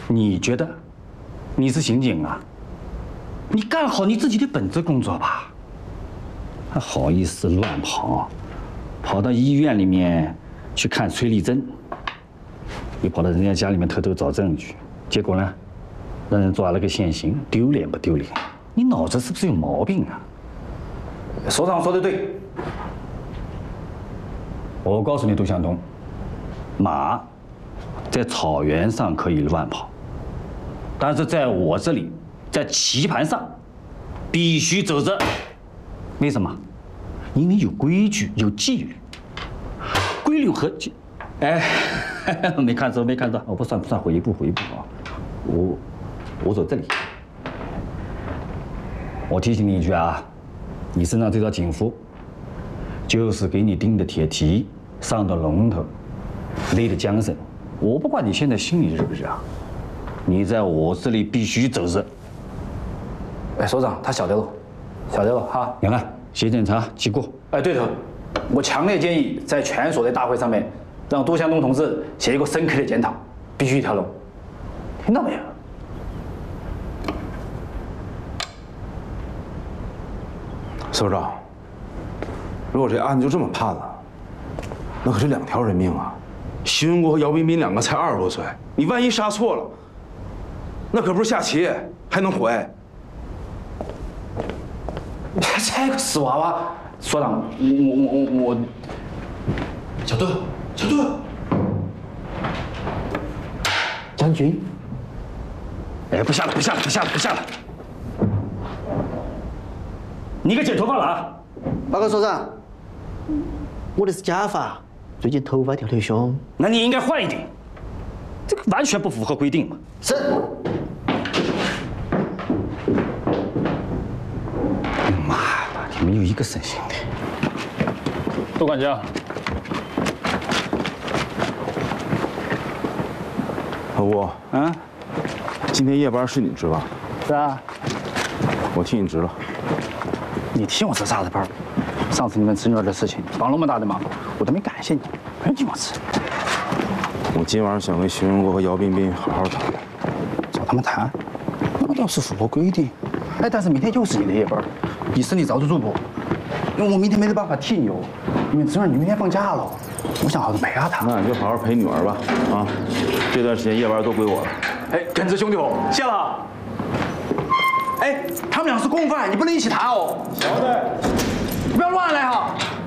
你觉得你是刑警啊？你干好你自己的本职工作吧。还好意思乱跑，跑到医院里面去看崔丽珍，又跑到人家家里面偷偷找证据，结果呢，让人抓了个现行，丢脸不丢脸？你脑子是不是有毛病啊？所长说的对，我告诉你，杜向东，马在草原上可以乱跑，但是在我这里，在棋盘上必须走着。为什么？因为有规矩，有纪律。规律和纪，哎，没看错，没看错，我不算回一步啊。我走这里。我提醒你一句啊，你身上这条警服，就是给你钉的铁蹄，上的龙头，勒的缰绳。我不管你现在心里热不热啊，你在我这里必须走着。 哎，所长，他晓得了，哈。 杨澜，协检查记过。 哎，对头，我强烈建议在全所的大会上面，让杜向东同志写一个深刻的检讨，必须一条龙，听到没有？ 所长，如果这案子就这么判了，那可是2条人命啊！徐文国和姚彬彬2个才20多岁，你万一杀错了，那可不是下棋，还能活哎！ 这个死娃娃，所长，我， 小盾， 将军， 哎，不下了！你给剪头发了啊？ 报告所长，我的是假发，最近头发掉得凶。 那你应该换一顶，这个完全不符合规定嘛。 是。 妈呀，你没有一个省心的。 杜管家， 老吴，今天夜班是你值吧？ 是啊， 我替你值了。 你替我值啥子班？上次你们侄女儿的事情帮那么大的忙，我都没感谢你，不用替我值。 我今晚上想跟徐文国和姚彬彬好好谈。 找他们谈，那倒是符合规定。哎，但是明天又是你的夜班，你身体遭得住不？因为我明天没得办法替你哦，因为侄女你明天放假了，我想好好陪下她。 那你就好好陪女儿吧，啊，这段时间夜班都归我了。 哎，耿直兄弟伙，谢了。哎，他们俩是共犯，你不能一起谈哦。 晓得。 不要乱来哈。